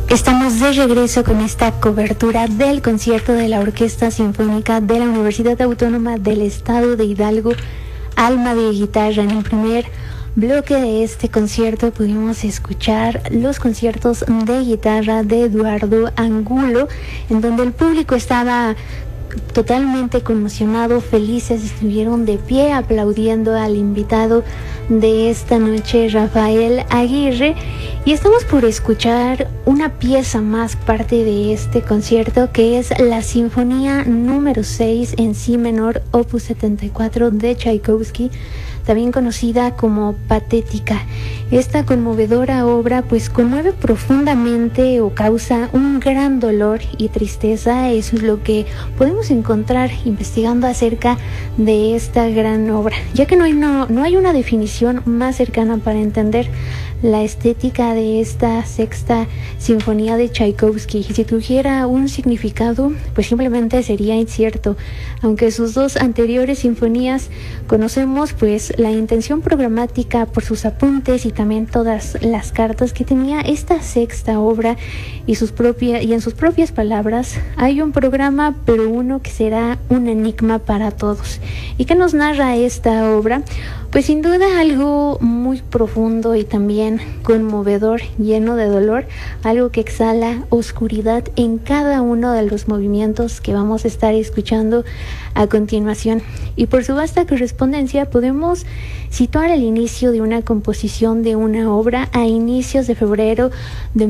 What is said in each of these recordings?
Estamos de regreso con esta cobertura del concierto de la Orquesta Sinfónica de la Universidad Autónoma del Estado de Hidalgo, Alma de Guitarra. En el primer bloque de este concierto pudimos escuchar los conciertos de guitarra de Eduardo Angulo, en donde el público estaba totalmente conmocionado, felices, estuvieron de pie aplaudiendo al invitado de esta noche, Rafael Aguirre, y estamos por escuchar una pieza más parte de este concierto, que es la Sinfonía número 6 en Si menor, opus 74 de Tchaikovsky, también conocida como Patética. Esta conmovedora obra pues conmueve profundamente o causa un gran dolor y tristeza. Eso es lo que podemos encontrar investigando acerca de esta gran obra, ya que no hay una definición más cercana para entender la estética de esta sexta sinfonía de Tchaikovsky. Si tuviera un significado, pues simplemente sería incierto. Aunque sus dos anteriores sinfonías conocemos pues la intención programática por sus apuntes y también todas las cartas que tenía esta sexta obra, y en sus propias palabras, hay un programa, pero uno que será un enigma para todos. ¿Y qué nos narra esta obra? Pues sin duda algo muy profundo y también conmovedor, lleno de dolor, algo que exhala oscuridad en cada uno de los movimientos que vamos a estar escuchando a continuación. Y por su vasta correspondencia podemos situar el inicio de una composición de una obra a inicios de febrero de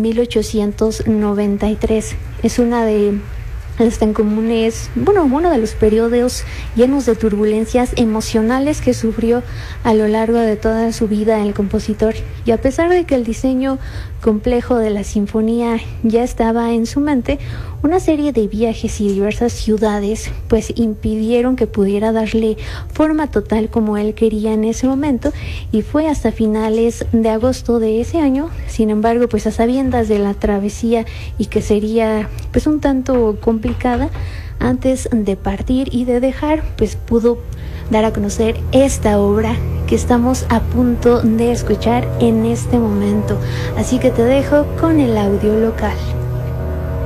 1893. Es una de las tan comunes, uno de los periodos llenos de turbulencias emocionales que sufrió a lo largo de toda su vida el compositor. Y a pesar de que el diseño complejo de la sinfonía ya estaba en su mente, una serie de viajes y diversas ciudades pues impidieron que pudiera darle forma total como él quería en ese momento, y fue hasta finales de agosto de ese año, sin embargo, pues a sabiendas de la travesía y que sería pues un tanto complicada, antes de partir y de dejar, pues pudo dar a conocer esta obra que estamos a punto de escuchar en este momento. Así que te dejo con el audio local.